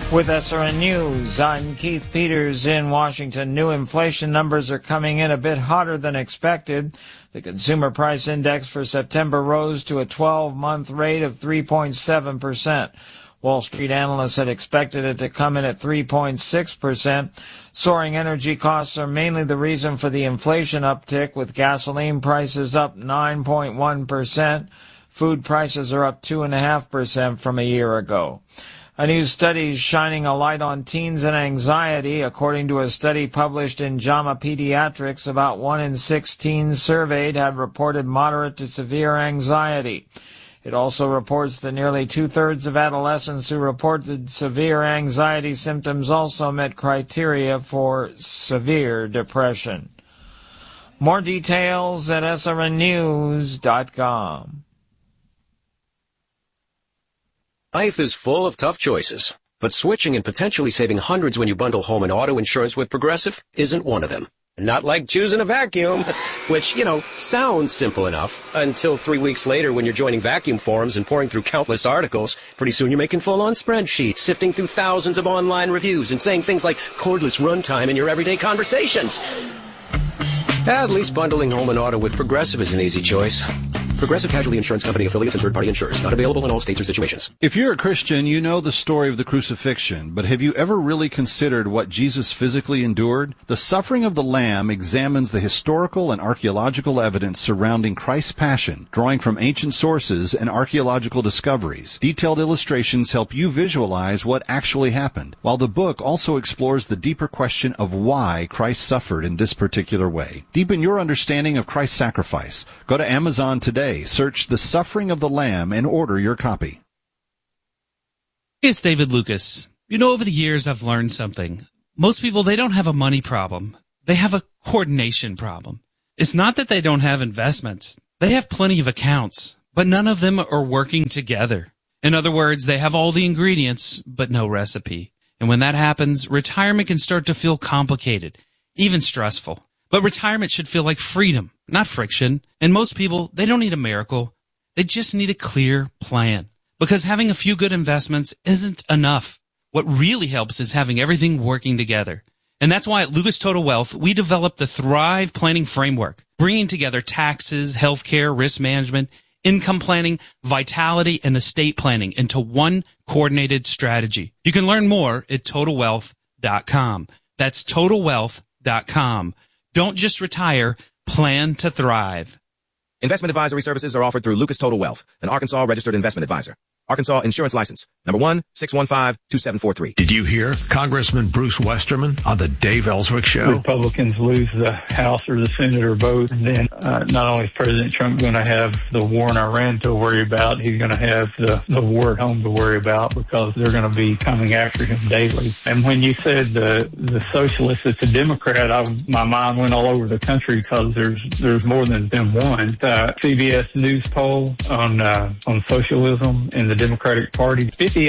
With SRN News, I'm Keith Peters in Washington. New inflation numbers are coming in a bit hotter than expected. The Consumer Price Index for September rose to a 12-month rate of 3.7%. Wall Street analysts had expected it to come in at 3.6%. Soaring energy costs are mainly the reason for the inflation uptick, with gasoline prices up 9.1%. Food prices are up 2.5% from a year ago. A new study is shining a light on teens and anxiety. According to a study published in JAMA Pediatrics, about 1 in 6 teens surveyed had reported moderate to severe anxiety. It also reports that nearly 2/3 of adolescents who reported severe anxiety symptoms also met criteria for severe depression. More details at srnnews.com. Life is full of tough choices, but switching and potentially saving hundreds when you bundle home and auto insurance with Progressive isn't one of them. Not like choosing a vacuum, which, sounds simple enough until 3 weeks later when you're joining vacuum forums and pouring through countless articles. Pretty soon you're making full-on spreadsheets, sifting through thousands of online reviews and saying things like cordless runtime in your everyday conversations. At least bundling home and auto with Progressive is an easy choice. Progressive Casualty Insurance Company, affiliates, and third-party insurers. Not available in all states or situations. If you're a Christian, you know the story of the crucifixion, but have you ever really considered what Jesus physically endured? The Suffering of the Lamb examines the historical and archaeological evidence surrounding Christ's passion, drawing from ancient sources and archaeological discoveries. Detailed illustrations help you visualize what actually happened, while the book also explores the deeper question of why Christ suffered in this particular way. Deepen your understanding of Christ's sacrifice. Go to Amazon today. Search The Suffering of the Lamb and order your copy. It's David Lucas. Over the years I've learned something. Most people, they don't have a money problem. They have a coordination problem. It's not that they don't have investments. They have plenty of accounts, but none of them are working together. In other words, they have all the ingredients, but no recipe. And when that happens, retirement can start to feel complicated, even stressful. But retirement should feel like freedom, not friction. And most people, they don't need a miracle. They just need a clear plan. Because having a few good investments isn't enough. What really helps is having everything working together. And that's why at Lucas Total Wealth, we developed the Thrive Planning Framework, bringing together taxes, healthcare, risk management, income planning, vitality, and estate planning into one coordinated strategy. You can learn more at TotalWealth.com. That's TotalWealth.com. Don't just retire, plan to thrive. Investment advisory services are offered through Lucas Total Wealth, an Arkansas registered investment advisor. Arkansas Insurance License, number 1-615-2743. Did you hear Congressman Bruce Westerman on the Dave Ellswick Show? Republicans lose the House or the Senate or both, and then not only is President Trump going to have the war in Iran to worry about, he's going to have the war at home to worry about, because they're going to be coming after him daily. And when you said the socialist that's a Democrat, my mind went all over the country, because there's more than one. CBS News poll on socialism in the Democratic Party,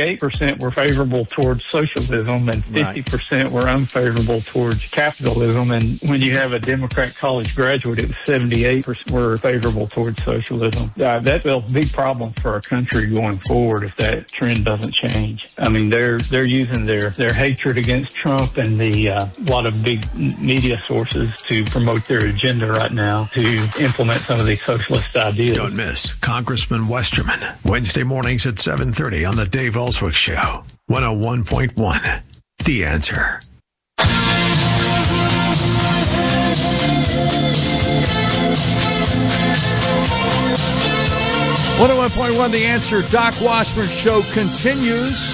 58% were favorable towards socialism and 50% were unfavorable towards capitalism. And when you have a Democrat college graduate, it was 78% were favorable towards socialism. That's a big problem for our country going forward if that trend doesn't change. I mean, they're using their hatred against Trump and the lot of big media sources to promote their agenda right now to implement some of these socialist ideas. Don't miss Congressman Westerman, Wednesday mornings at 7:30 on the Dave Ellswick Show. 101.1. The Answer. 101.1 The Answer. Doc Washburn Show continues.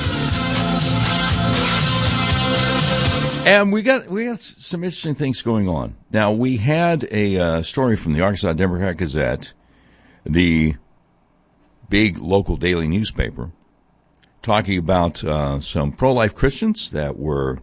And we got some interesting things going on. Now, we had a story from the Arkansas Democrat Gazette, the big local daily newspaper, talking about some pro-life Christians that were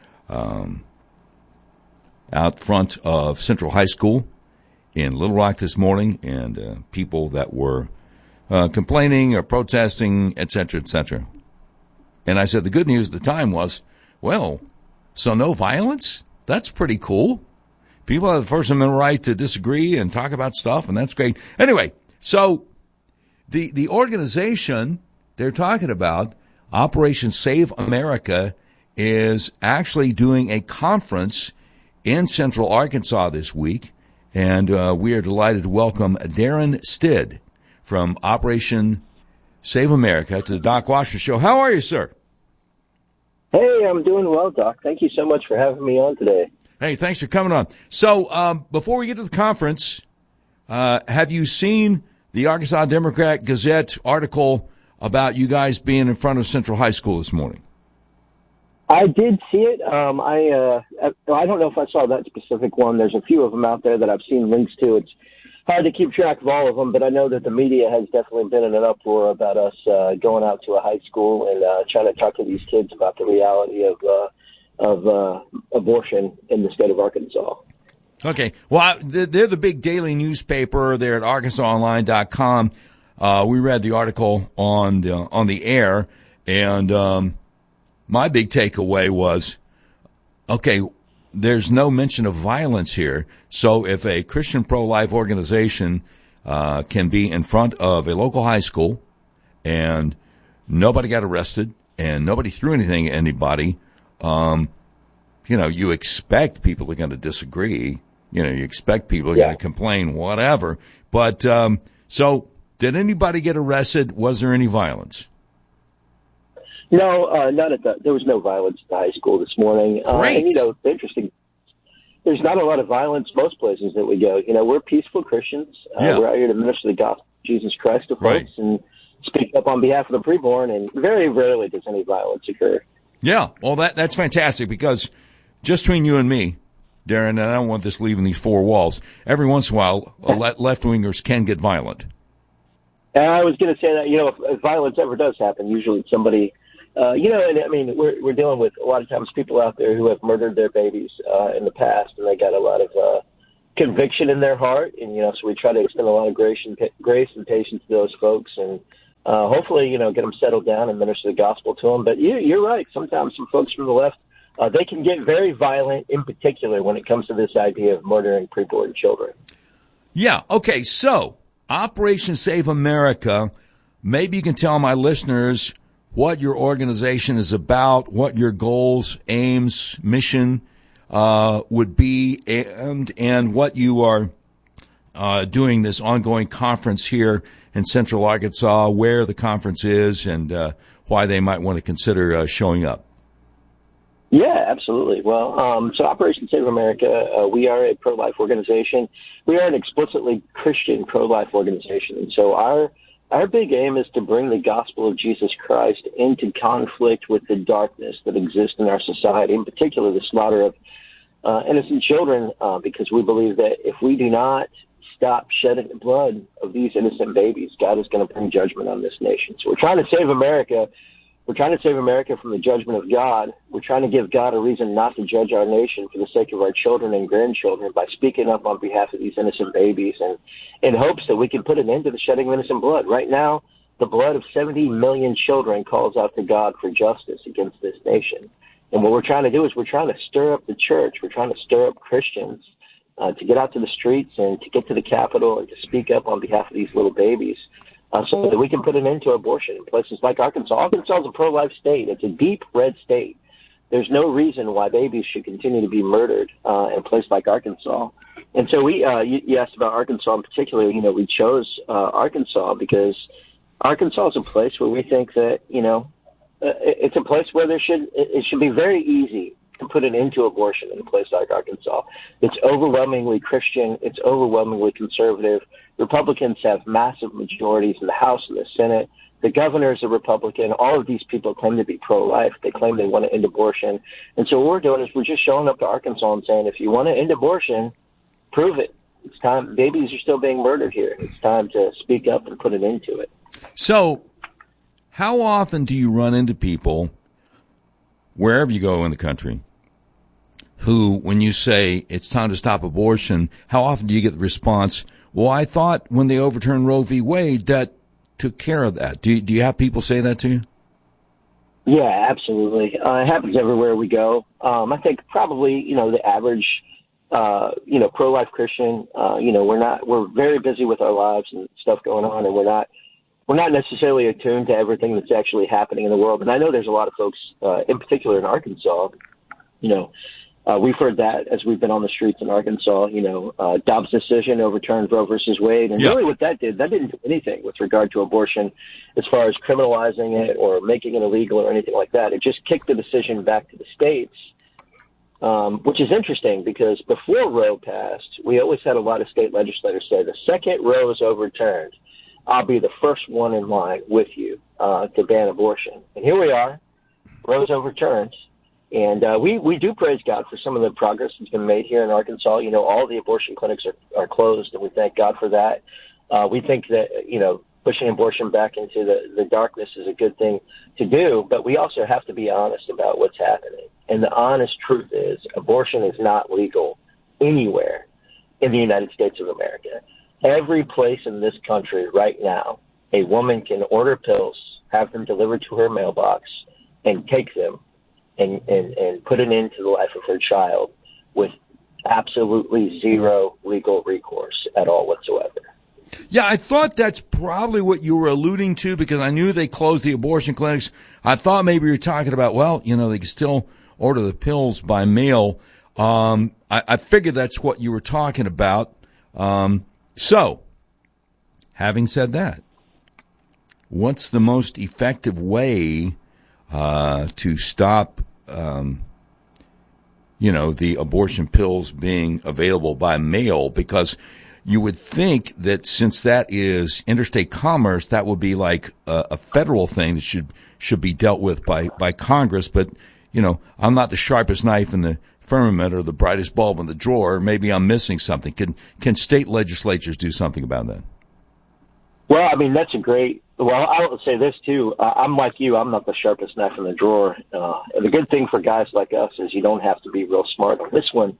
out front of Central High School in Little Rock this morning, and people that were complaining or protesting, etc., etc. And I said the good news at the time was, well, so no violence? That's pretty cool. People have the First Amendment right to disagree and talk about stuff, and that's great. Anyway, so the organization they're talking about Operation Save America is actually doing a conference in Central Arkansas this week, and we are delighted to welcome Darren Stidd from Operation Save America to the Doc Washington Show. How are you, sir? Hey, I'm doing well, Doc. Thank you so much for having me on today. Hey, thanks for coming on. So before we get to the conference, have you seen the Arkansas Democrat Gazette article about you guys being in front of Central High School this morning? I did see it. I don't know if I saw that specific one. There's a few of them out there that I've seen links to. It's hard to keep track of all of them, but I know that the media has definitely been in an uproar about us going out to a high school and trying to talk to these kids about the reality of abortion in the state of Arkansas. Okay. Well, they're the big daily newspaper. They're at ArkansasOnline.com. We read the article on the air, and my big takeaway was, okay, there's no mention of violence here. So if a Christian pro-life organization can be in front of a local high school and nobody got arrested and nobody threw anything at anybody, you expect people are going to disagree. You expect people are going to complain, whatever. But so did anybody get arrested? Was there any violence? No, there was no violence at the high school this morning. Great. And, interesting. There's not a lot of violence most places that we go. We're peaceful Christians. We're out here to minister the gospel of Jesus Christ to folks and speak up on behalf of the preborn, and very rarely does any violence occur. Yeah, well, that's fantastic, because just between you and me, Darren, and I don't want this leaving these four walls, every once in a while, left-wingers can get violent. And I was going to say that, if violence ever does happen, usually it's somebody... we're dealing with a lot of times people out there who have murdered their babies in the past, and they got a lot of conviction in their heart, and so we try to extend a lot of grace and patience to those folks, and hopefully get them settled down and minister the gospel to them. But you're right. Sometimes some folks from the left they can get very violent, in particular when it comes to this idea of murdering preborn children. Yeah. Okay. So Operation Save America. Maybe you can tell my listeners what your organization is about, what your goals, aims, mission would be, and what you are doing this ongoing conference here in Central Arkansas, where the conference is, and why they might want to consider showing up. Yeah, absolutely. Well, so Operation Save America, we are a pro-life organization. We are an explicitly Christian pro-life organization, and so our big aim is to bring the gospel of Jesus Christ into conflict with the darkness that exists in our society, in particular the slaughter of innocent children, because we believe that if we do not stop shedding the blood of these innocent babies, God is going to bring judgment on this nation. So we're trying to save America. We're trying to save America from the judgment of God. We're trying to give God a reason not to judge our nation for the sake of our children and grandchildren by speaking up on behalf of these innocent babies, and in hopes that we can put an end to the shedding of innocent blood. Right now, the blood of 70 million children calls out to God for justice against this nation. And what we're trying to do is we're trying to stir up the church. We're trying to stir up Christians to get out to the streets and to get to the Capitol and to speak up on behalf of these little babies. So that we can put an end to abortion in places like Arkansas. Arkansas is a pro-life state. It's a deep red state. There's no reason why babies should continue to be murdered in a place like Arkansas. And so you asked about Arkansas in particular. We chose Arkansas because Arkansas is a place where we think that, it's a place where it should be very easy to put an end to abortion in a place like Arkansas. It's overwhelmingly Christian. It's overwhelmingly conservative. Republicans have massive majorities in the House and the Senate. The governor is a Republican. All of these people claim to be pro-life. They claim they want to end abortion. And so what we're doing is we're just showing up to Arkansas and saying, if you want to end abortion, prove it. It's time. Babies are still being murdered here. It's time to speak up and put an end to it. So how often do you run into people, wherever you go in the country, who, when you say it's time to stop abortion, how often do you get the response, well, I thought when they overturned Roe v. Wade that took care of that? Do you have people say that to you? Yeah, absolutely. It happens everywhere we go. I think probably, the average, pro-life Christian, we're very busy with our lives and stuff going on, and we're we're not necessarily attuned to everything that's actually happening in the world. And I know there's a lot of folks, in particular in Arkansas, we've heard that as we've been on the streets in Arkansas, Dobbs' decision overturned Roe versus Wade. And really what that didn't do anything with regard to abortion as far as criminalizing it or making it illegal or anything like that. It just kicked the decision back to the states, which is interesting because before Roe passed, we always had a lot of state legislators say the second Roe is overturned, I'll be the first one in line with you to ban abortion. And here we are. Roe's overturned. And we do praise God for some of the progress that's been made here in Arkansas. All the abortion clinics are closed, and we thank God for that. We think that, pushing abortion back into the darkness is a good thing to do, but we also have to be honest about what's happening. And the honest truth is abortion is not legal anywhere in the United States of America. Every place in this country right now, a woman can order pills, have them delivered to her mailbox, and take them and put it into the life of her child with absolutely zero legal recourse at all whatsoever. Yeah, I thought that's probably what you were alluding to because I knew they closed the abortion clinics. I thought maybe you were talking about, they can still order the pills by mail. I figured that's what you were talking about. So, having said that, what's the most effective way to stop, the abortion pills being available by mail? Because you would think that since that is interstate commerce, that would be like a federal thing that should be dealt with by Congress. But, I'm not the sharpest knife in the firmament or the brightest bulb in the drawer. Maybe I'm missing something. Can state legislatures do something about that? Well, that's a great. Well, I will say this too. I'm like you. I'm not the sharpest knife in the drawer. The good thing for guys like us is you don't have to be real smart on this one.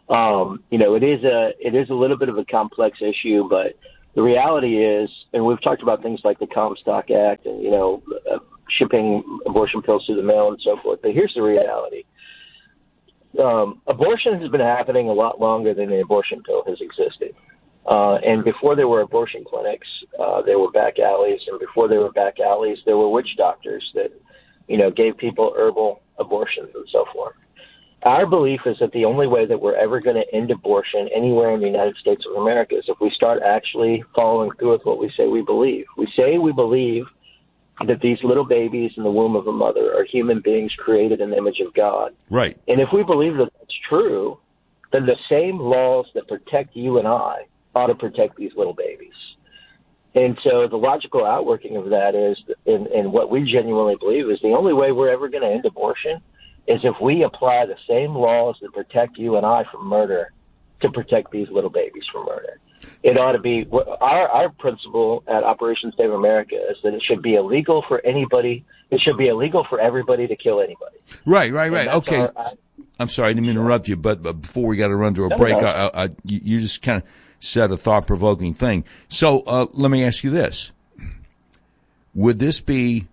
It is a little bit of a complex issue, but the reality is, and we've talked about things like the Comstock Act and shipping abortion pills through the mail and so forth. But here's the reality. Abortion has been happening a lot longer than the abortion pill has existed. And before there were abortion clinics, there were back alleys. And before there were back alleys, there were witch doctors that, gave people herbal abortions and so forth. Our belief is that the only way that we're ever going to end abortion anywhere in the United States of America is if we start actually following through with what we say we believe. We say we believe that these little babies in the womb of a mother are human beings created in the image of God. Right. And if we believe that that's true, then the same laws that protect you and I ought to protect these little babies. And so the logical outworking of that is, and what we genuinely believe is the only way we're ever going to end abortion is if we apply the same laws that protect you and I from murder to protect these little babies from murder. It ought to be our principle at Operation Save America is that it should be illegal for anybody. It should be illegal for everybody to kill anybody. Right. Okay. I'm sorry, I didn't mean to interrupt you, but before we got to run to a break, you just kind of said a thought-provoking thing. So let me ask you this: Would this be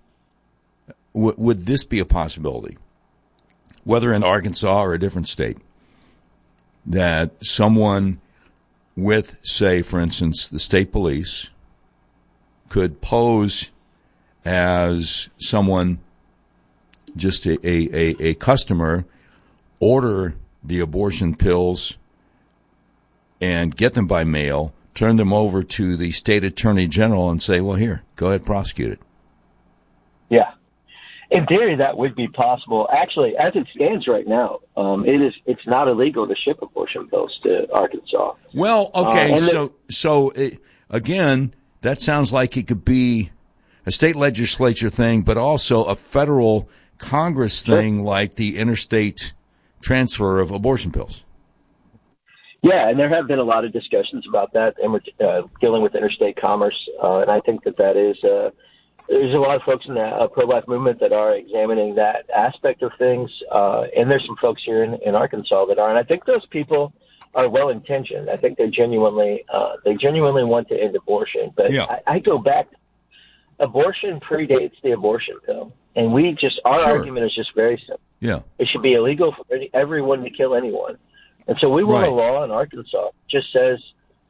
a possibility, whether in Arkansas or a different state, that someone with, say, for instance, the state police could pose as someone, just a customer, order the abortion pills and get them by mail, turn them over to the state attorney general and say, well, here, go ahead, prosecute it? Yeah. In theory, that would be possible. Actually, as it stands right now, it's not illegal to ship abortion pills to Arkansas. Well, okay, again, that sounds like it could be a state legislature thing, but also a federal Congress thing, like the interstate transfer of abortion pills. Yeah, and there have been a lot of discussions about that, and we're dealing with interstate commerce, and I think that is there's a lot of folks in the pro-life movement that are examining that aspect of things, and there's some folks here in Arkansas that are, and I think those people are well-intentioned. I think they genuinely want to end abortion, but yeah. I go back. Abortion predates the abortion pill, and our argument is just very simple. Yeah, it should be illegal for everyone to kill anyone. And so we want a law in Arkansas that just says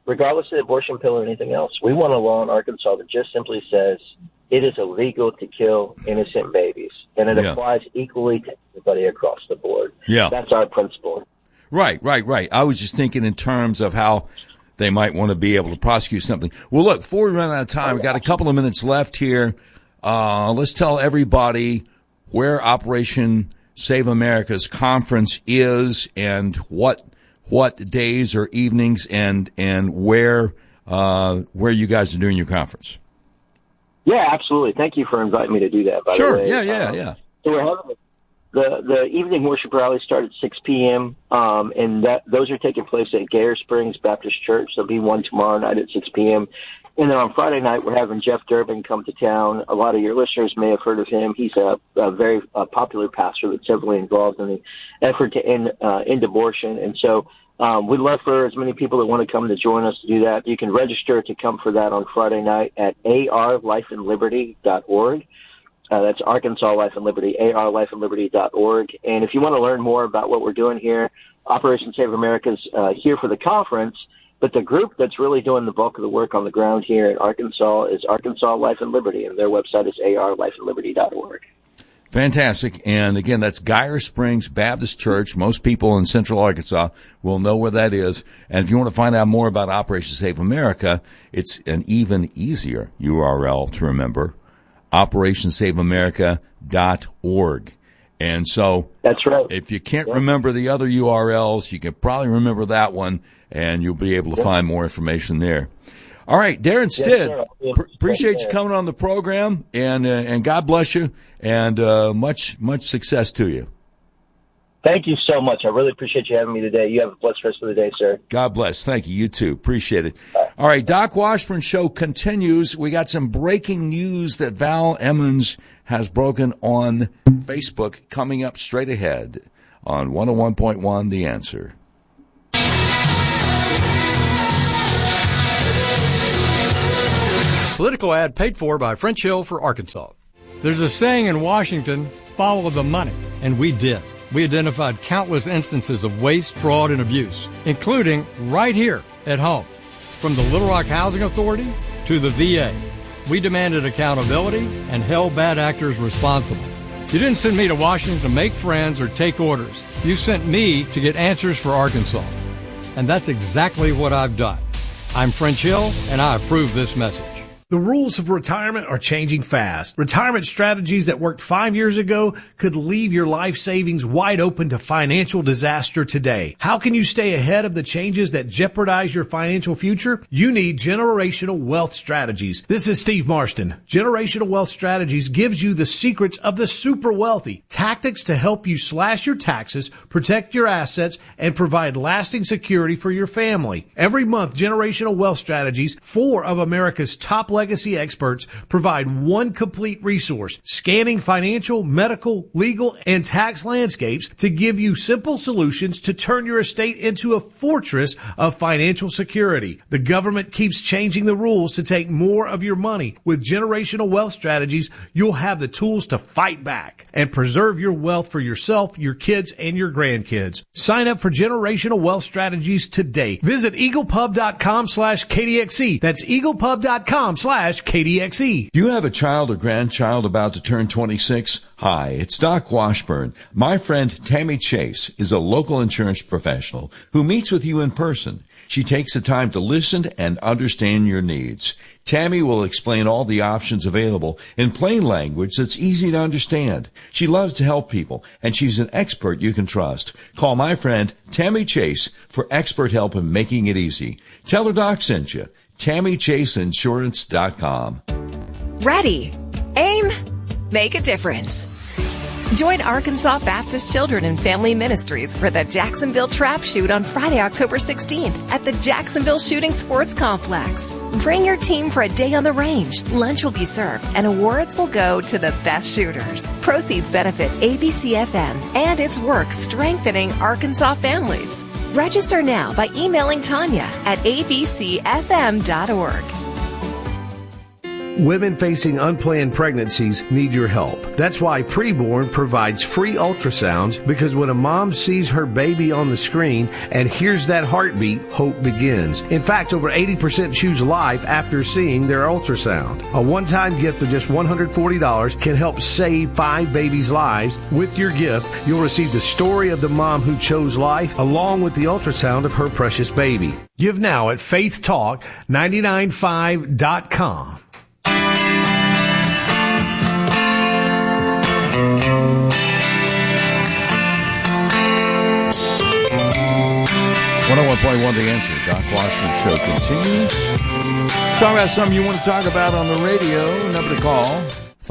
regardless of the abortion pill or anything else. We want a law in Arkansas that just simply says it is illegal to kill innocent babies, and it applies equally to everybody across the board. Yeah. That's our principle. Right. I was just thinking in terms of how they might want to be able to prosecute something. Well, look, before we run out of time, we've got a couple of minutes left here. Let's tell everybody where Operation Save America's conference is and what days or evenings and where you guys are doing your conference. Yeah, absolutely. Thank you for inviting me to do that, by the way. Yeah. So we're having the evening worship rally start at 6 p.m., and those are taking place at Gare Springs Baptist Church. There'll be one tomorrow night at 6 p.m. And then on Friday night, we're having Jeff Durbin come to town. A lot of your listeners may have heard of him. He's a very popular pastor that's heavily involved in the effort to end abortion. And so we'd love for as many people that want to come to join us to do that. You can register to come for that on Friday night at arlifeandliberty.org. That's Arkansas Life and Liberty, arlifeandliberty.org. And if you want to learn more about what we're doing here, Operation Save America's here for the conference, but the group that's really doing the bulk of the work on the ground here in Arkansas is Arkansas Life and Liberty, and their website is arlifeandliberty.org. Fantastic. And again, that's Gare Springs Baptist Church. Most people in Central Arkansas will know where that is. And if you want to find out more about Operation Save America, it's an even easier URL to remember, operationsaveamerica.org. And so that's right. If you can't remember the other URLs, you can probably remember that one, and you'll be able to find more information there. All right, Darren Stitt, appreciate you coming on the program, and God bless you, and much success to you. Thank you so much. I really appreciate you having me today. You have a blessed rest of the day, sir. God bless. Thank you. You too. Appreciate it. All right, Doc Washburn Show continues. We got some breaking news that Val Emmons has broken on Facebook coming up straight ahead on 101.1 The Answer. Political ad paid for by French Hill for Arkansas. There's a saying in Washington, follow the money. And we did. We identified countless instances of waste, fraud, and abuse, including right here at home. From the Little Rock Housing Authority to the VA, we demanded accountability and held bad actors responsible. You didn't send me to Washington to make friends or take orders. You sent me to get answers for Arkansas. And that's exactly what I've done. I'm French Hill, and I approve this message. The rules of retirement are changing fast. Retirement strategies that worked 5 years ago could leave your life savings wide open to financial disaster today. How can you stay ahead of the changes that jeopardize your financial future? You need Generational Wealth Strategies. This is Steve Marston. Generational Wealth Strategies gives you the secrets of the super wealthy, tactics to help you slash your taxes, protect your assets, and provide lasting security for your family. Every month, Generational Wealth Strategies, 4 of America's top legacy experts, provide one complete resource, scanning financial, medical, legal, and tax landscapes to give you simple solutions to turn your estate into a fortress of financial security. The government keeps changing the rules to take more of your money. With Generational Wealth Strategies, you'll have the tools to fight back and preserve your wealth for yourself, your kids, and your grandkids. Sign up for Generational Wealth Strategies today. Visit eaglepub.com/KDXE. That's eaglepub.com/KDXE. Do you have a child or grandchild about to turn 26? Hi, it's Doc Washburn. My friend Tammy Chase is a local insurance professional who meets with you in person. She takes the time to listen and understand your needs. Tammy will explain all the options available in plain language that's easy to understand. She loves to help people, and she's an expert you can trust. Call my friend Tammy Chase for expert help in making it easy. Tell her Doc sent you. TammyChaseInsurance.com. Ready, aim, make a difference. Join Arkansas Baptist Children and Family Ministries for the Jacksonville Trap Shoot on Friday, October 16th at the Jacksonville Shooting Sports Complex. Bring your team for a day on the range. Lunch will be served and awards will go to the best shooters. Proceeds benefit ABC-FM and its work strengthening Arkansas families. Register now by emailing Tanya at abcfm.org. Women facing unplanned pregnancies need your help. That's why Preborn provides free ultrasounds, because when a mom sees her baby on the screen and hears that heartbeat, hope begins. In fact, over 80% choose life after seeing their ultrasound. A one-time gift of just $140 can help save 5 babies' lives. With your gift, you'll receive the story of the mom who chose life, along with the ultrasound of her precious baby. Give now at faithtalk995.com. 101.1 The Answer. Doc Washington Show continues. Talk about something you want to talk about on the radio. Number to call,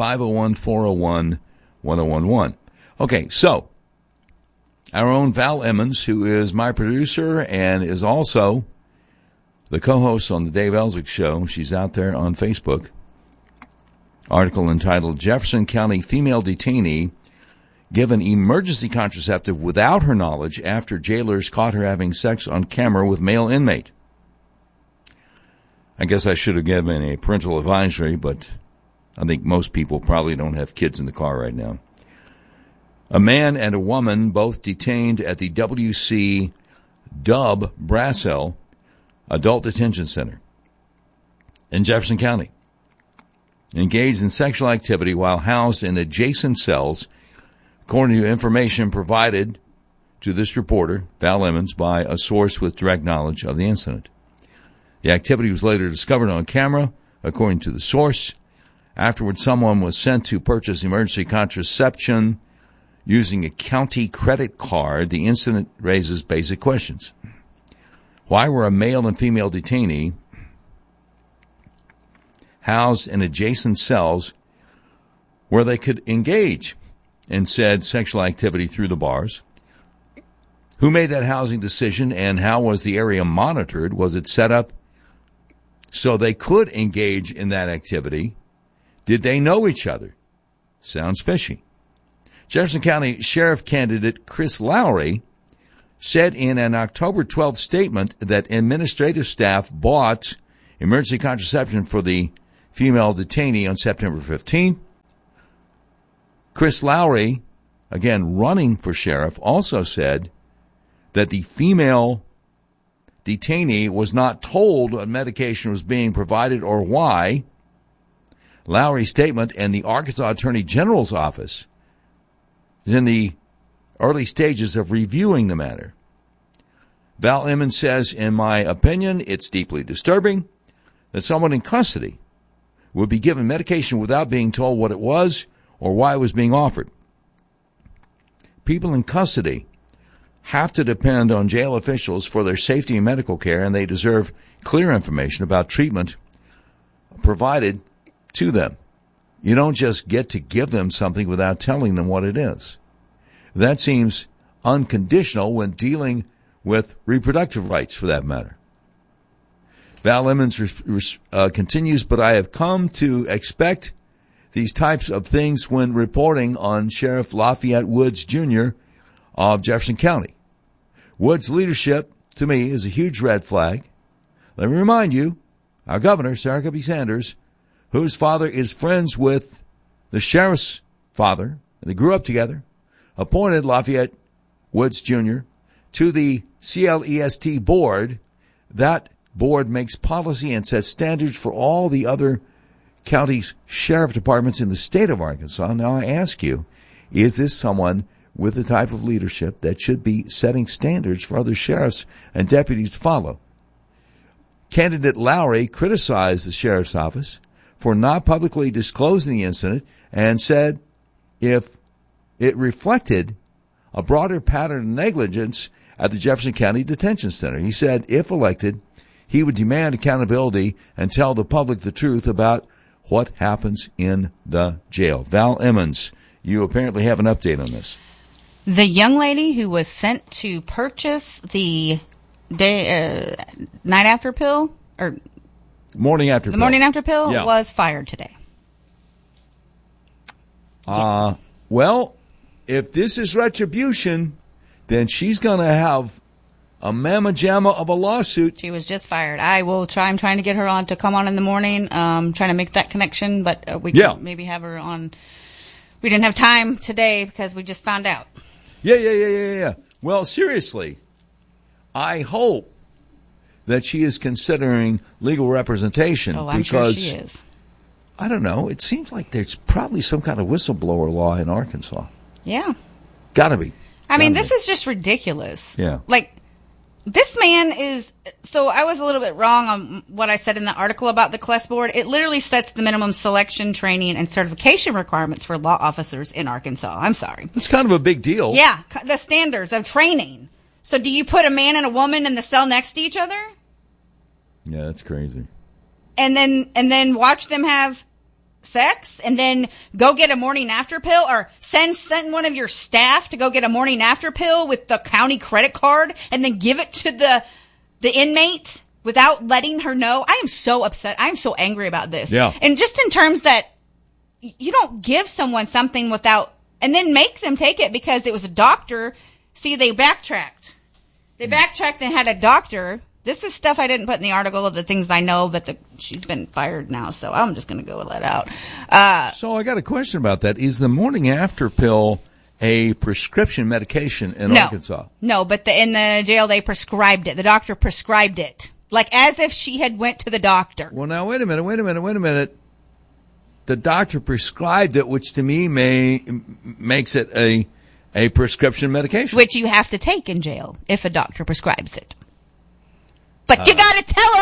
501-401-1011. Okay, so our own Val Emmons, who is my producer and is also the co-host on the Dave Ellswick Show. She's out there on Facebook. Article entitled, Jefferson County Female Detainee Given Emergency Contraceptive Without Her Knowledge After Jailers Caught Her Having Sex on Camera with Male Inmate. I guess I should have given a parental advisory, but I think most people probably don't have kids in the car right now. A man and a woman, both detained at the W.C. Dub Brassell Adult Detention Center in Jefferson County, engaged in sexual activity while housed in adjacent cells, according to information provided to this reporter, Val Emmons, by a source with direct knowledge of the incident. The activity was later discovered on camera, according to the source. Afterwards, someone was sent to purchase emergency contraception using a county credit card. The incident raises basic questions. Why were a male and female detainee housed in adjacent cells where they could engage in said sexual activity through the bars? Who made that housing decision, and how was the area monitored? Was it set up so they could engage in that activity? Did they know each other? Sounds fishy. Jefferson County Sheriff candidate Chris Lowry said in an October 12th statement that administrative staff bought emergency contraception for the female detainee on September 15th. Chris Lowry, again running for sheriff, also said that the female detainee was not told what medication was being provided or why. Lowry's statement and the Arkansas Attorney General's office is in the early stages of reviewing the matter. Val Emmons says, in my opinion, it's deeply disturbing that someone in custody would be given medication without being told what it was or why it was being offered. People in custody have to depend on jail officials for their safety and medical care, and they deserve clear information about treatment provided to them. You don't just get to give them something without telling them what it is. That seems unconditional when dealing with reproductive rights, for that matter. Val Emmons continues, but I have come to expect these types of things when reporting on Sheriff Lafayette Woods, Jr. of Jefferson County. Woods' leadership, to me, is a huge red flag. Let me remind you, our governor, Sarah Huckabee Sanders, whose father is friends with the sheriff's father, and they grew up together, appointed Lafayette Woods, Jr. to the CLEST board. That board makes policy and sets standards for all the other county's sheriff departments in the state of Arkansas. Now I ask you, is this someone with the type of leadership that should be setting standards for other sheriffs and deputies to follow? Candidate Lowry criticized the sheriff's office for not publicly disclosing the incident and said if it reflected a broader pattern of negligence at the Jefferson County Detention Center. He said if elected, he would demand accountability and tell the public the truth about what happens in the jail. Val Emmons, you apparently have an update on this. The young lady who was sent to purchase the night after pill, or morning after pill, morning after pill, was fired today. Well, if this is retribution, then she's going to have a mamma jamma of a lawsuit. She was just fired. I'm trying to get her on to come on in the morning, trying to make that connection, but we can maybe have her on. We didn't have time today because we just found out. Yeah. Well, seriously, I hope that she is considering legal representation. Oh, I'm because, sure she is. I don't know. It seems like there's probably some kind of whistleblower law in Arkansas. Yeah. Gotta be. I mean, this is just ridiculous. Yeah. Like, this man is... So I was a little bit wrong on what I said in the article about the CLES board. It literally sets the minimum selection, training, and certification requirements for law officers in Arkansas. I'm sorry. It's kind of a big deal. Yeah. The standards of training. So do you put a man and a woman in the cell next to each other? Yeah, that's crazy. And then watch them have sex, and then go get a morning after pill, or send one of your staff to go get a morning after pill with the county credit card, and then give it to the inmate without letting her know. I am so upset. I am so angry about this. Yeah. And just in terms that you don't give someone something without, and then make them take it because it was a doctor. See, they backtracked. They backtracked and had a doctor. This is stuff I didn't put in the article of the things I know, but she's been fired now, so I'm just going to go let out. So I got a question about that. Is the morning after pill a prescription medication in Arkansas? No, but in the jail they prescribed it. The doctor prescribed it, like as if she had went to the doctor. Well, now wait a minute. The doctor prescribed it, which to me makes it a prescription medication, which you have to take in jail if a doctor prescribes it. But you got to tell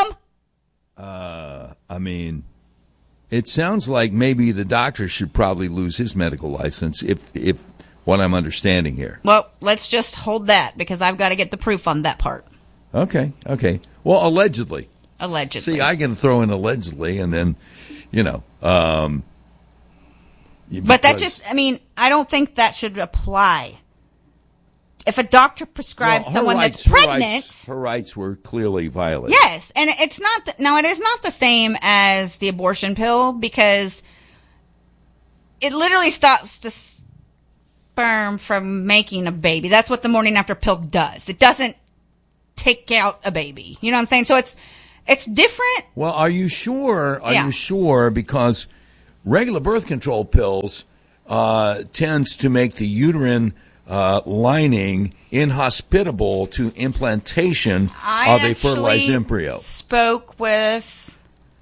them. I mean, it sounds like maybe the doctor should probably lose his medical license if what I'm understanding here. Well, let's just hold that because I've got to get the proof on that part. Okay. Well, allegedly. Allegedly. See, I can throw in allegedly and then, but that just, I mean, I don't think that should apply. If a doctor prescribes someone that's pregnant, her rights were clearly violated. Yes, and it's not. It is not the same as the abortion pill because it literally stops the sperm from making a baby. That's what the morning after pill does. It doesn't take out a baby. You know what I'm saying? So it's different. Well, are you sure? You sure? Because regular birth control pills tends to make the uterine lining inhospitable to implantation of a fertilized embryo. Spoke with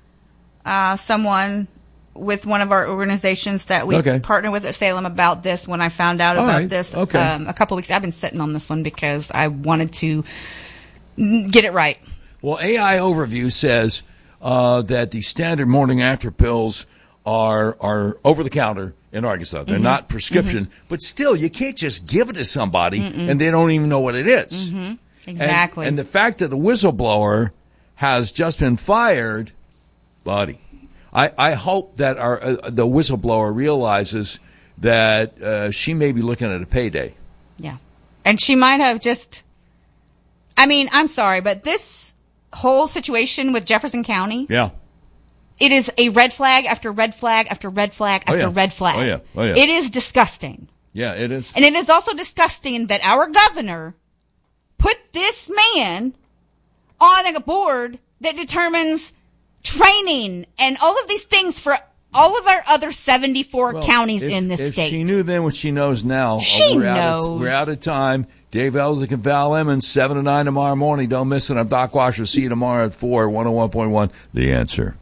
someone with one of our organizations that we partner with at Salem about this when I found out about this a couple weeks. I've been sitting on this one because I wanted to get it right. Well, AI Overview says that the standard morning after pills are over the counter in Arkansas. They're not prescription, but still, you can't just give it to somebody and they don't even know what it is. Exactly. And the fact that the whistleblower has just been fired, buddy, I hope that the whistleblower realizes that she may be looking at a payday. Yeah. And she might have just, I mean, I'm sorry, but this whole situation with Jefferson County. Yeah. It is a red flag after red flag after red flag after red flag. Oh, yeah. It is disgusting. Yeah, it is. And it is also disgusting that our governor put this man on a board that determines training and all of these things for all of our other 74 counties in the state. If she knew then what she knows now, we're out of time. Dave Ellswick and Val Emmons, 7 to 9 tomorrow morning. Don't miss it. I'm Doc Washer. See you tomorrow at 4, 101.1. The Answer.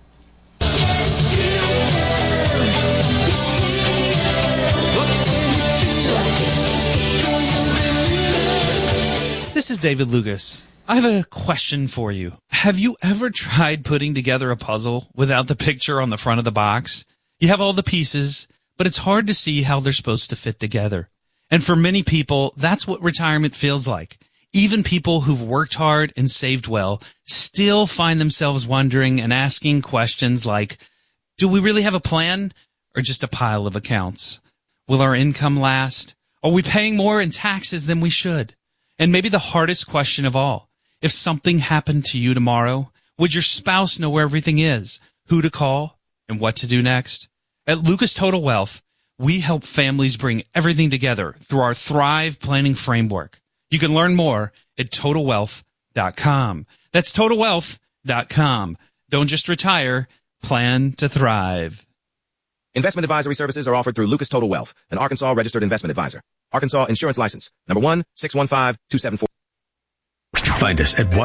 This is David Lucas. I have a question for you. Have you ever tried putting together a puzzle without the picture on the front of the box? You have all the pieces, but it's hard to see how they're supposed to fit together. And for many people, that's what retirement feels like. Even people who've worked hard and saved well still find themselves wondering and asking questions like, do we really have a plan or just a pile of accounts? Will our income last? Are we paying more in taxes than we should? And maybe the hardest question of all, if something happened to you tomorrow, would your spouse know where everything is, who to call, and what to do next? At Lucas Total Wealth, we help families bring everything together through our Thrive Planning Framework. You can learn more at TotalWealth.com. That's TotalWealth.com. Don't just retire, plan to thrive. Investment advisory services are offered through Lucas Total Wealth, an Arkansas registered investment advisor. Arkansas Insurance License, number 1615274. Find us at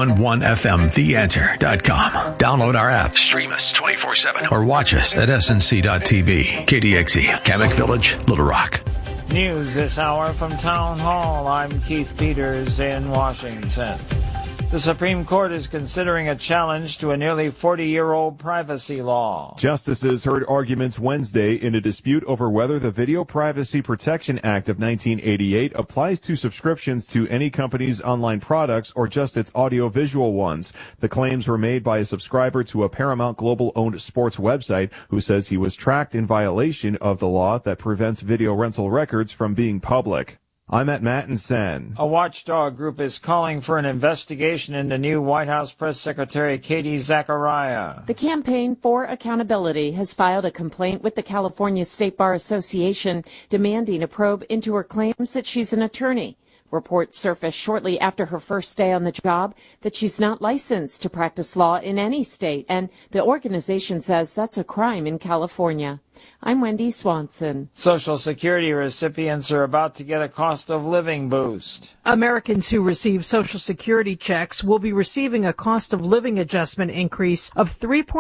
1011fmtheanswer.com. Download our app, stream us 24/7, or watch us at snc.tv. KDXE, Kamek Village, Little Rock. News this hour from Town Hall. I'm Keith Peters in Washington. The Supreme Court is considering a challenge to a nearly 40-year-old privacy law. Justices heard arguments Wednesday in a dispute over whether the Video Privacy Protection Act of 1988 applies to subscriptions to any company's online products or just its audiovisual ones. The claims were made by a subscriber to a Paramount Global-owned sports website who says he was tracked in violation of the law that prevents video rental records from being public. I'm at Matt and Sen. A watchdog group is calling for an investigation into new White House Press Secretary Katie Zachariah. The Campaign for Accountability has filed a complaint with the California State Bar Association demanding a probe into her claims that she's an attorney. Reports surfaced shortly after her first day on the job that she's not licensed to practice law in any state, and the organization says that's a crime in California. I'm Wendy Swanson. Social Security recipients are about to get a cost of living boost. Americans who receive Social Security checks will be receiving a cost of living adjustment increase of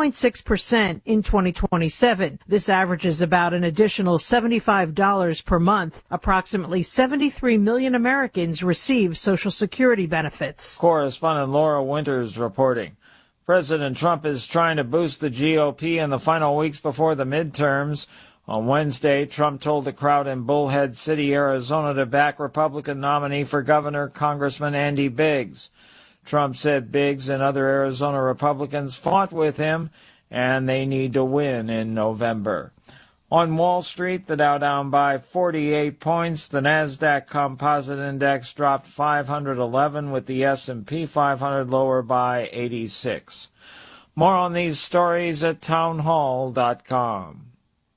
3.6% in 2027. This averages about an additional $75 per month. Approximately 73 million Americans receive Social Security benefits. Correspondent Laura Winters reporting. President Trump is trying to boost the GOP in the final weeks before the midterms. On Wednesday, Trump told the crowd in Bullhead City, Arizona, to back Republican nominee for governor, Congressman Andy Biggs. Trump said Biggs and other Arizona Republicans fought with him, and they need to win in November. On Wall Street, the Dow down by 48 points. The Nasdaq Composite Index dropped 511, with the S&P 500 lower by 86. More on these stories at townhall.com.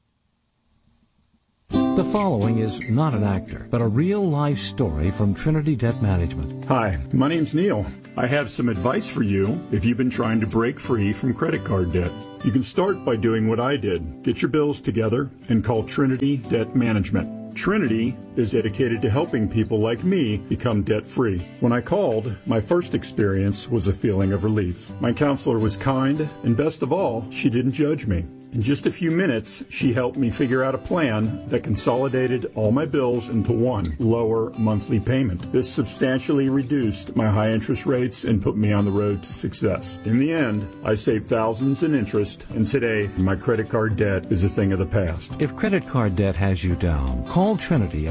The following is not an actor, but a real-life story from Trinity Debt Management. Hi, my name's Neil. I have some advice for you if you've been trying to break free from credit card debt. You can start by doing what I did. Get your bills together and call Trinity Debt Management. Trinity is dedicated to helping people like me become debt-free. When I called, my first experience was a feeling of relief. My counselor was kind, and best of all, she didn't judge me. In just a few minutes, she helped me figure out a plan that consolidated all my bills into one lower monthly payment. This substantially reduced my high interest rates and put me on the road to success. In the end, I saved thousands in interest, and today, my credit card debt is a thing of the past. If credit card debt has you down, call Trinity at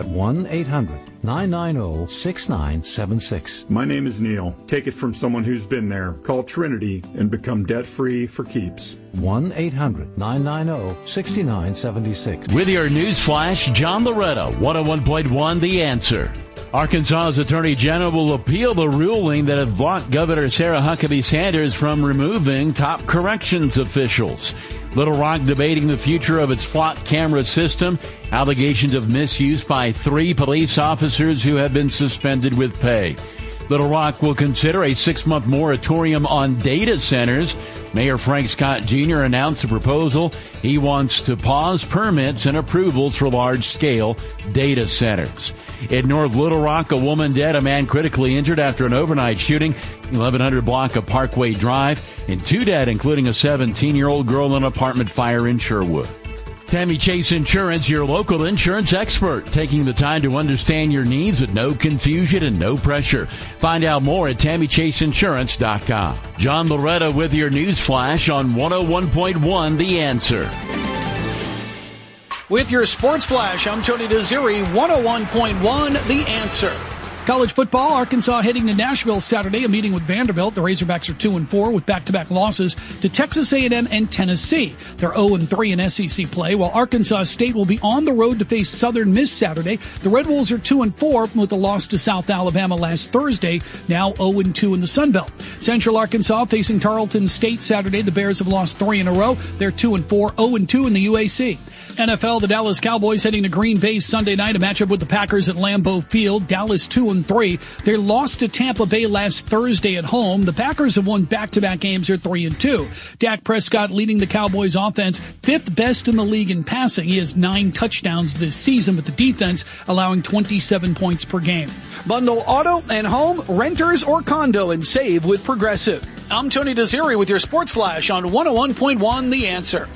1-800-990-6976. My name is Neil. Take it from someone who's been there. Call Trinity and become debt-free for keeps. 1-800-990-6976. With your news flash, John Loretta, 101.1 The Answer. Arkansas's Attorney General will appeal the ruling that had blocked Governor Sarah Huckabee Sanders from removing top corrections officials. Little Rock debating the future of its flock camera system. Allegations of misuse by 3 police officers who have been suspended with pay. Little Rock will consider a 6-month moratorium on data centers. Mayor Frank Scott Jr. announced a proposal. He wants to pause permits and approvals for large-scale data centers. In North Little Rock, a woman dead, a man critically injured after an overnight shooting. 1100 block of Parkway Drive, and 2 dead, including a 17-year-old girl in an apartment fire in Sherwood. Tammy Chase Insurance, your local insurance expert, taking the time to understand your needs with no confusion and no pressure. Find out more at TammyChaseInsurance.com. John Loretta with your news flash on 101.1 The Answer. With your sports flash, I'm Tony Desiri, 101.1 The Answer. College football, Arkansas heading to Nashville Saturday, a meeting with Vanderbilt. The Razorbacks are 2-4 with back-to-back losses to Texas A&M and Tennessee. They're 0-3 in SEC play, while Arkansas State will be on the road to face Southern Miss Saturday. The Red Wolves are 2-4 with a loss to South Alabama last Thursday, now 0-2 in the Sun Belt. Central Arkansas facing Tarleton State Saturday. The Bears have lost 3 in a row. They're 2-4, 0-2 in the UAC. NFL, the Dallas Cowboys heading to Green Bay Sunday night, a matchup with the Packers at Lambeau Field. Dallas 2-3 2-3. They lost to Tampa Bay last Thursday at home. The Packers have won back-to-back games. They're 3-2. Dak Prescott leading the Cowboys offense, 5th best in the league in passing. He has 9 touchdowns this season, with the defense allowing 27 points per game. Bundle auto and home, renters, or condo and save with Progressive. I'm Tony Desiri with your Sports Flash on 101.1 The Answer.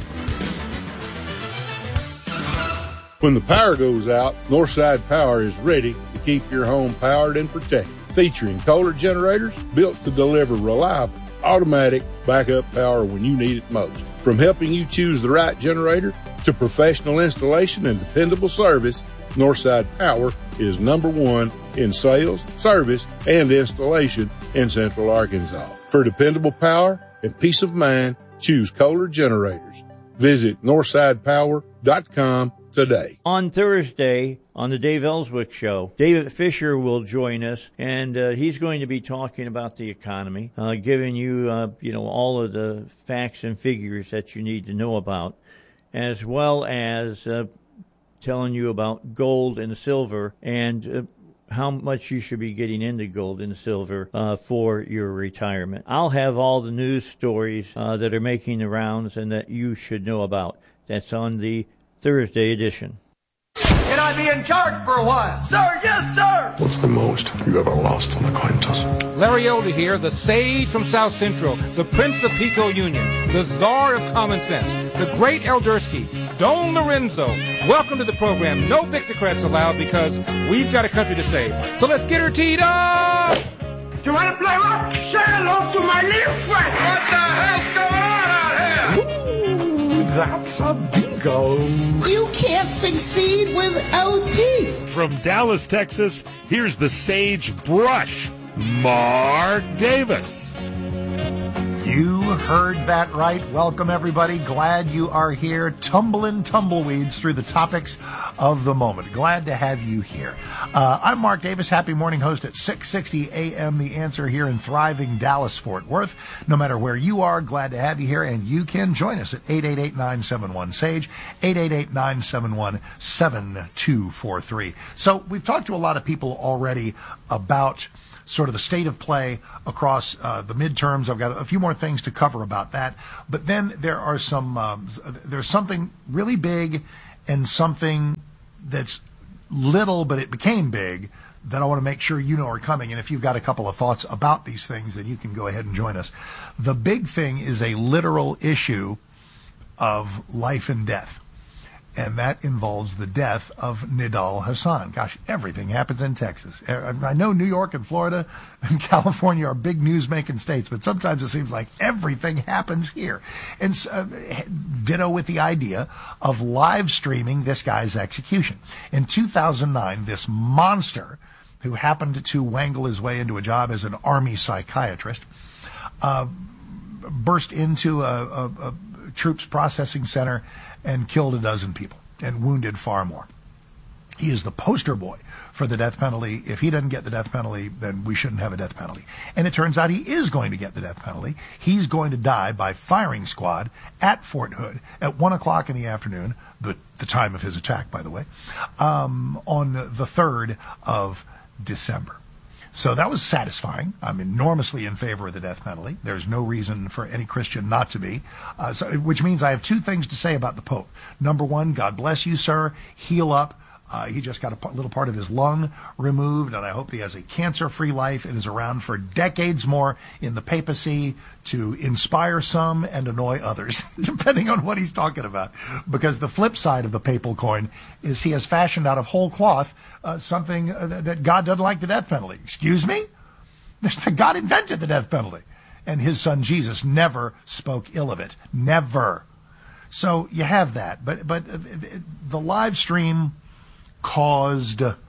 When the power goes out, Northside Power is ready to keep your home powered and protected. Featuring Kohler generators built to deliver reliable, automatic backup power when you need it most. From helping you choose the right generator to professional installation and dependable service, Northside Power is #1 in sales, service, and installation in Central Arkansas. For dependable power and peace of mind, choose Kohler generators. Visit northsidepower.com today. On Thursday, on the Dave Ellswick Show, David Fisher will join us, and he's going to be talking about the economy, giving you, all of the facts and figures that you need to know about, as well as telling you about gold and silver and how much you should be getting into gold and silver for your retirement. I'll have all the news stories that are making the rounds and that you should know about. That's on the Thursday edition. Can I be in charge for a while? Sir, yes, sir! What's the most you ever lost on a coin toss? Larry Elder here, the sage from South Central, the Prince of Pico Union, the czar of common sense, the great Eldersky, Don Lorenzo. Welcome to the program. No Victorcrats allowed because we've got a country to save. So let's get her teed up! You want to play rock? Say hello to my little friend! What the hell's going on out here? Ooh, that's a bingo. You can't succeed without teeth. From Dallas, Texas, here's the Sage Brush, Mark Davis. You heard that right. Welcome, everybody. Glad you are here. Tumbling tumbleweeds through the topics of the moment. Glad to have you here. I'm Mark Davis, happy morning host at 6:60 a.m. The Answer here in thriving Dallas-Fort Worth. No matter where you are, glad to have you here, and you can join us at 888-971-SAGE, 888-971-7243. So we've talked to a lot of people already about sort of the state of play across the midterms. I've got a few more things to cover about that. But then there are there's something really big and something that's little, but it became big, that I want to make sure you know are coming. And if you've got a couple of thoughts about these things, then you can go ahead and join us. The big thing is a literal issue of life and death. And that involves the death of Nidal Hasan. Gosh, everything happens in Texas. I know New York and Florida and California are big news-making states, but sometimes it seems like everything happens here. And ditto with the idea of live streaming this guy's execution. In 2009, this monster, who happened to wangle his way into a job as an army psychiatrist, burst into a troops processing center and killed a dozen people and wounded far more. He is the poster boy for the death penalty. If he doesn't get the death penalty, then we shouldn't have a death penalty. And it turns out he is going to get the death penalty. He's going to die by firing squad at Fort Hood at 1 o'clock in the afternoon, the time of his attack, by the way, on the 3rd of December. So that was satisfying. I'm enormously in favor of the death penalty. There's no reason for any Christian not to be, which means I have two things to say about the Pope. Number one, God bless you, sir. Heal up. He just got a little part of his lung removed, and I hope he has a cancer-free life and is around for decades more in the papacy to inspire some and annoy others, depending on what he's talking about. Because the flip side of the papal coin is he has fashioned out of whole cloth something that God doesn't like, the death penalty. Excuse me? God invented the death penalty. And his son Jesus never spoke ill of it. Never. So you have that. But the live stream caused a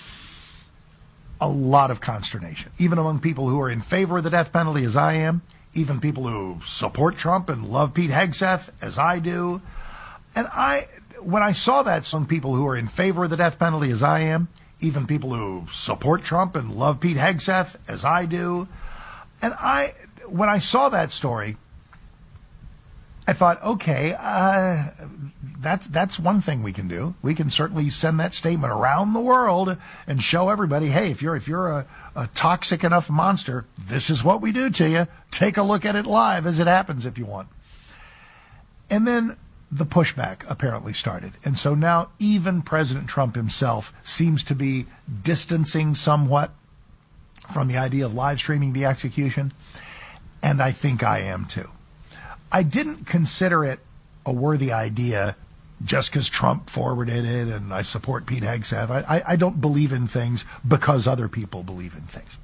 lot of consternation, even among people who are in favor of the death penalty, as I am, even people who support Trump and love Pete Hegseth, as I do. And when I saw that, some people who are in favor of the death penalty, as I am, even people who support Trump and love Pete Hegseth, as I do. And when I saw that story, I thought, okay, that's one thing we can do. We can certainly send that statement around the world and show everybody, hey, if you're a toxic enough monster, this is what we do to you. Take a look at it live as it happens if you want. And then the pushback apparently started. And so now even President Trump himself seems to be distancing somewhat from the idea of live streaming the execution. And I think I am too. I didn't consider it a worthy idea just because Trump forwarded it, and I support Pete Hegseth. I don't believe in things because other people believe in things.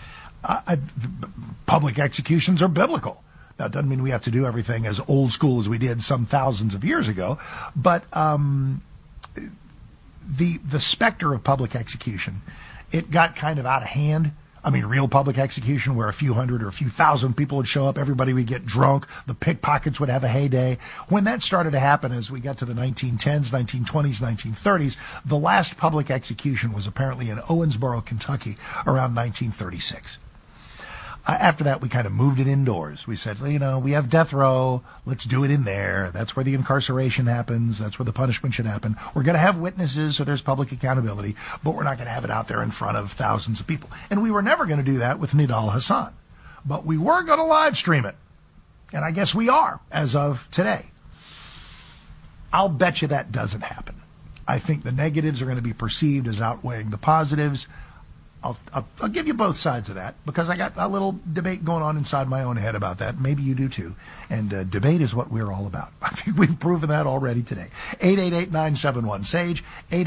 Public executions are biblical. Now, it doesn't mean we have to do everything as old school as we did some thousands of years ago, but the specter of public execution, it got kind of out of hand. I mean, real public execution where a few hundred or a few thousand people would show up, everybody would get drunk, the pickpockets would have a heyday. When that started to happen as we got to the 1910s, 1920s, 1930s, the last public execution was apparently in Owensboro, Kentucky, around 1936. After that, we kind of moved it indoors. We said, we have death row. Let's do it in there. That's where the incarceration happens. That's where the punishment should happen. We're going to have witnesses, so there's public accountability, but we're not going to have it out there in front of thousands of people. And we were never going to do that with Nidal Hasan. But we were going to live stream it. And I guess we are, as of today. I'll bet you that doesn't happen. I think the negatives are going to be perceived as outweighing the positives. I'll give you both sides of that because I got a little debate going on inside my own head about that. Maybe you do too. And debate is what we're all about. I think we've proven that already today. 888-971-SAGE,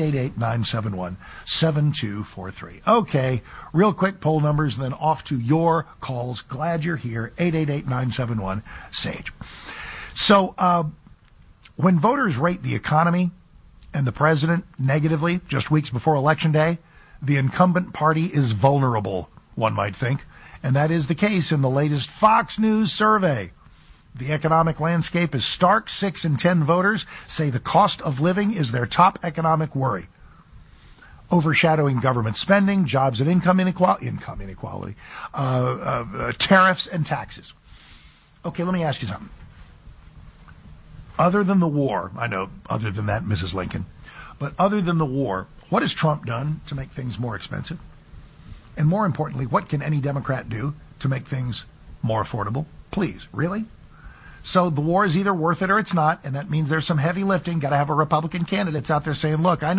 888-971-7243. Okay, real quick poll numbers and then off to your calls. Glad you're here. 888-971-SAGE. So when voters rate the economy and the president negatively just weeks before Election Day, the incumbent party is vulnerable, one might think, and that is the case in the latest Fox News survey. The economic landscape is stark. 6 in 10 voters say the cost of living is their top economic worry, overshadowing government spending, jobs and income inequality, tariffs and taxes. Okay, let me ask you something. Other than the war, I know, other than that, Mrs. Lincoln, but other than the war, what has Trump done to make things more expensive? And more importantly, what can any Democrat do to make things more affordable? Please, really? So the war is either worth it or it's not, and that means there's some heavy lifting. Got to have a Republican candidates out there saying, look, I know